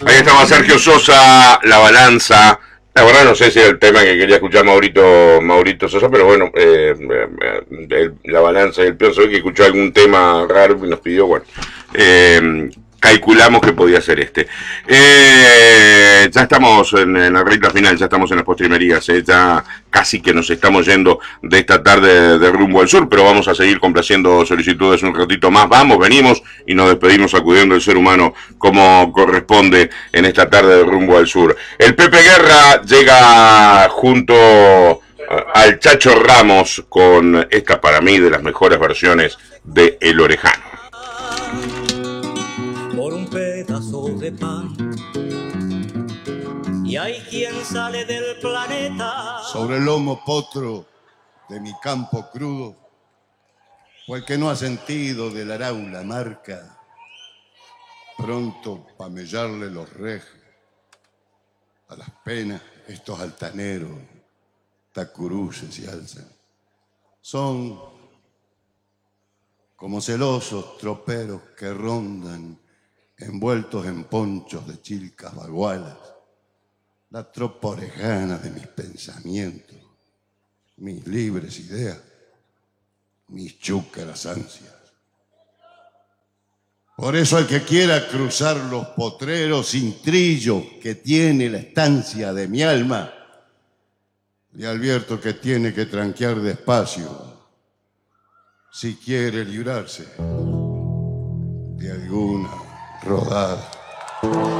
Ahí estaba Sergio Sosa, La Balanza. La verdad no sé si era el tema que quería escuchar Maurito Sosa, pero bueno, La Balanza y el Peón, se ve que escuchó algún tema raro y nos pidió, bueno, calculamos que podía ser este. Ya estamos en la recta final, ya estamos en las postrimerías, ya casi que nos estamos yendo de esta tarde de rumbo al sur, pero vamos a seguir complaciendo solicitudes un ratito más. Vamos, venimos y nos despedimos sacudiendo el ser humano como corresponde en esta tarde de rumbo al sur. El Pepe Guerra llega junto al Chacho Ramos con esta para mí de las mejores versiones de El Orejano. Por un pedazo de pan y hay quien sale del planeta sobre el lomo potro de mi campo crudo, o el que no ha sentido del arau la marca, pronto pa' mellarle los rejes a las penas estos altaneros tacuruces y alzan. Son como celosos troperos que rondan envueltos en ponchos de chilcas bagualas, la tropa orejana de mis pensamientos, mis libres ideas, mis chúcaras ansias. Por eso al que quiera cruzar los potreros sin trillo que tiene la estancia de mi alma, le advierto que tiene que tranquear despacio si quiere librarse de alguna rodada.